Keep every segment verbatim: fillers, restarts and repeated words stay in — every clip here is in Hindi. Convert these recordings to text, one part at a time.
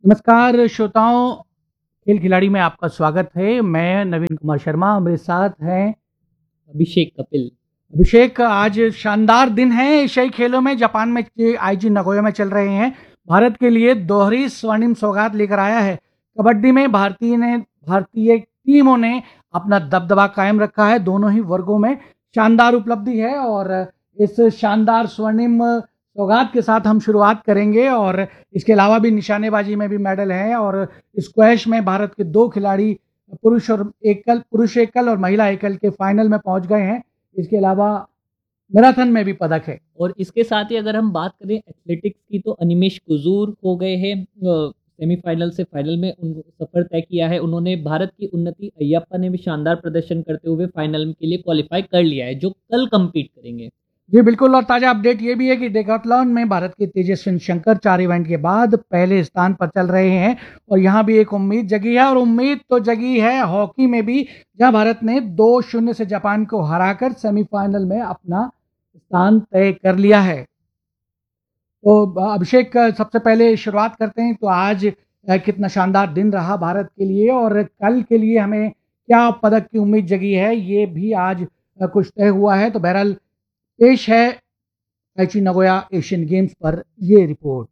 नमस्कार श्रोताओं, खेल खिलाड़ी में आपका स्वागत है। मैं नवीन कुमार शर्मा, मेरे साथ हैं अभिषेक कपिल। अभिषेक। आज शानदार दिन है एशियाई खेलों में। जापान में आईजी नगोया में चल रहे हैं। भारत के लिए दोहरी स्वर्णिम सौगात लेकर आया है। कबड्डी में भारतीय ने भारतीय टीमों ने अपना दबदबा कायम रखा है। दोनों ही वर्गों में शानदार उपलब्धि है और इस शानदार स्वर्णिम सौगात के साथ हम शुरुआत करेंगे। और इसके अलावा भी निशानेबाजी में भी मेडल हैं और स्क्वैश में भारत के दो खिलाड़ी पुरुष और एकल पुरुष एकल और महिला एकल के फाइनल में पहुंच गए हैं। इसके अलावा मैराथन में भी पदक है। और इसके साथ ही अगर हम बात करें एथलेटिक्स की तो अनिमेश कुजूर हो गए हैं सेमीफाइनल से फाइनल में उन सफर तय किया है। उन्होंने भारत की उन्नति अय्यप्पा ने भी शानदार प्रदर्शन करते हुए फाइनल के लिए क्वालिफाई कर लिया है, जो कल compete करेंगे। जी बिल्कुल। और ताजा अपडेट ये भी है कि डेकाथलॉन में भारत के तेजस्विन शंकर चार इवेंट के बाद पहले स्थान पर चल रहे हैं और यहाँ भी एक उम्मीद जगी है। और उम्मीद तो जगी है हॉकी में भी, जहाँ भारत ने दो शून्य से जापान को हराकर सेमीफाइनल में अपना स्थान तय कर लिया है। तो अभिषेक, सबसे पहले शुरुआत करते हैं। तो आज कितना शानदार दिन रहा भारत के लिए और कल के लिए हमें क्या पदक की उम्मीद जगी है, ये भी आज कुछ तय हुआ है। तो बहरहाल पेश है आईची नगोया एशियन गेम्स पर ये रिपोर्ट।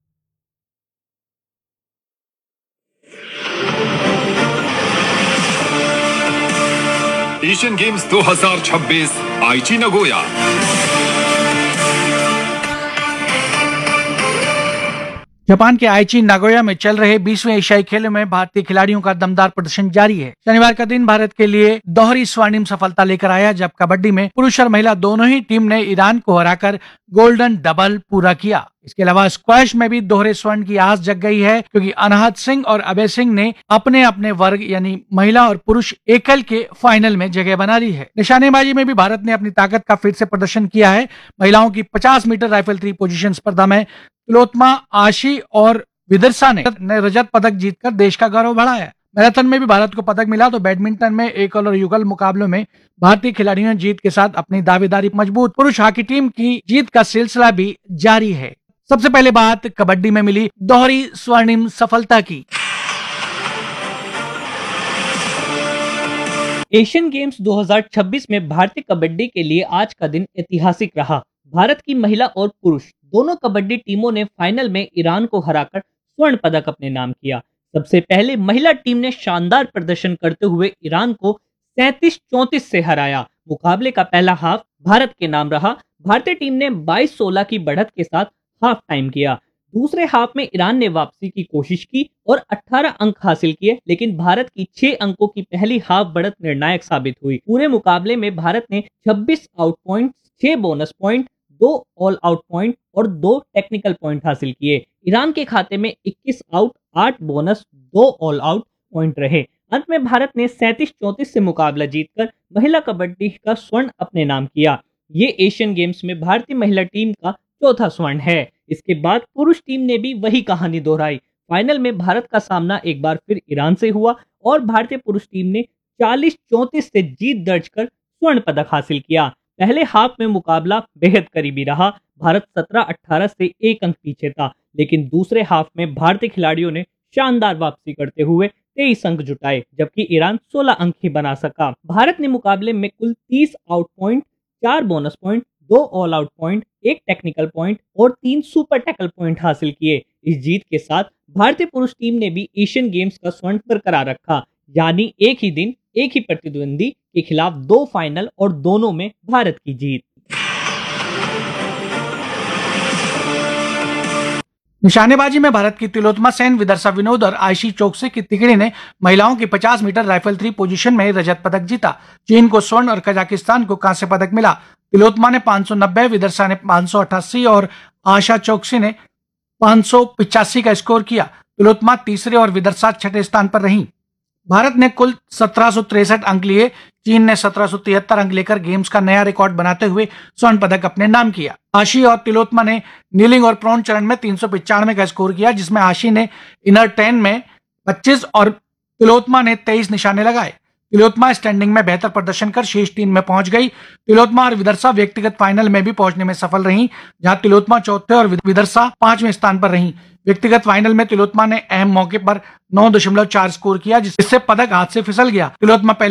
एशियन गेम्स दो हज़ार छब्बीस आईची नगोया। जापान के आईची नागोया में चल रहे बीसवें एशियाई खेलों में भारतीय खिलाड़ियों का दमदार प्रदर्शन जारी है। शनिवार का दिन भारत के लिए दोहरी स्वर्णिम सफलता लेकर आया, जब कबड्डी में पुरुष और महिला दोनों ही टीम ने ईरान को हराकर गोल्डन डबल पूरा किया। इसके अलावा स्क्वैश में भी दोहरे स्वर्ण की आस जग गई है, क्योंकि अनहद सिंह और अभय सिंह ने अपने अपने वर्ग यानी महिला और पुरुष एकल के फाइनल में जगह बना ली है। निशानेबाजी में भी भारत ने अपनी ताकत का फिर से प्रदर्शन किया है। महिलाओं की पचास मीटर राइफल थ्री पोजीशन स्पर्धा में तिलोत्मा, आशी और विदर्सा ने रजत पदक जीतकर देश का गौरव बढ़ाया। मैराथन में भी भारत को पदक मिला। तो बैडमिंटन में एकल और युगल मुकाबलों में भारतीय खिलाड़ियों ने जीत के साथ अपनी दावेदारी मजबूत। पुरुष हॉकी टीम की जीत का सिलसिला भी जारी है। सबसे पहले बात कबड्डी में मिली दोहरी स्वर्णिम सफलता की। एशियन गेम्स दो हज़ार छब्बीस में भारतीय कबड्डी के लिए आज का दिन ऐतिहासिक रहा। भारत की महिला और पुरुष दोनों कबड्डी टीमों ने फाइनल में ईरान को हराकर स्वर्ण पदक अपने नाम किया। सबसे पहले महिला टीम ने शानदार प्रदर्शन करते हुए ईरान को सैंतीस चौंतीस से हराया। मुकाबले का पहला हाफ भारत के नाम रहा। भारतीय टीम ने बाईस सोलह की बढ़त के साथ हाफ टाइम किया। दूसरे हाफ में ईरान ने वापसी की कोशिश की और अठारह अंक हासिल किए, लेकिन भारत की छह अंकों की पहली हाफ बढ़त निर्णायक साबित हुई। पूरे मुकाबले में भारत ने छब्बीस आउट पॉइंट, छह बोनस पॉइंट, दो ऑल आउट पॉइंट और दो टेक्निकल पॉइंट हासिल किए। ईरान के खाते में इक्कीस आउट, आठ बोनस, दो ऑल आउट पॉइंट रहे। अंत में भारत ने सैंतीस चौंतीस से मुकाबला जीतकर महिला कबड्डी का स्वर्ण अपने नाम किया। ये एशियन गेम्स में भारतीय महिला टीम का चौथा स्वर्ण है। इसके बाद पुरुष टीम ने भी वही कहानी दोहराई। फाइनल में भारत का सामना एक बार फिर ईरान से हुआ और भारतीय पुरुष टीम ने चालीस चौंतीस से जीत दर्ज कर स्वर्ण पदक हासिल किया। पहले हाफ में मुकाबला बेहद करीबी रहा। भारत सत्रह अठारह से एक अंक पीछे था, लेकिन दूसरे हाफ में भारतीय खिलाड़ियों ने शानदार वापसी करते हुए तेईस अंक जुटाए, जबकि ईरान सोलह अंक ही बना सका। भारत ने मुकाबले में कुल तीस आउट पॉइंट, चार बोनस पॉइंट, दो ऑल आउट पॉइंट, एक टेक्निकल पॉइंट और तीन सुपर टैकल पॉइंट हासिल किए। इस जीत के साथ भारतीय पुरुष टीम ने भी एशियन गेम्स का स्वर्ण बरकरार रखा, यानी एक ही दिन एक ही प्रतिद्वंदी के खिलाफ दो फाइनल और दोनों में भारत की जीत। निशानेबाजी में भारत की तिलोत्मा सेन, विदर्सा विनोद और आयशी चोकसी की तिकड़ी ने महिलाओं की पचास मीटर राइफल थ्री पोजीशन में रजत पदक जीता। चीन को स्वर्ण और कजाकिस्तान को कांस्य पदक मिला। तिलोत्मा ने पाँच सौ नब्बे, विदर्सा ने पाँच सौ अट्ठासी और आशा चोकसी ने पाँच सौ पिचासी का स्कोर किया। तिलोत्मा तीसरे और विदर्सा छठे स्थान पर रही। भारत ने कुल सत्रह सौ तिरसठ अंक लिए। चीन ने सत्रह सौ तिहत्तर अंक लेकर गेम्स का नया रिकॉर्ड बनाते हुए स्वर्ण पदक अपने नाम किया। आशी और तिलोत्मा ने नीलिंग और प्रोन चरण में तीन सौ पिचानवे का स्कोर किया, जिसमें आशी ने इनर टेन में पच्चीस और तिलोत्मा ने तेईस निशाने लगाए। तिलोत्मा स्टैंडिंग में बेहतर प्रदर्शन कर शीर्ष तीन में पहुंच गई। तिलोत्मा और विदर्शा व्यक्तिगत फाइनल में भी पहुंचने में सफल रहीं, जहां तिलोत्मा चौथे और विदर्शा पांचवें स्थान पर रहीं। व्यक्तिगत फाइनल में तिलोत्मा ने अहम मौके पर नौ दशमलव चार स्कोर किया, जिससे पदक हाथ से फिसल गया। तिलोत्मा पहले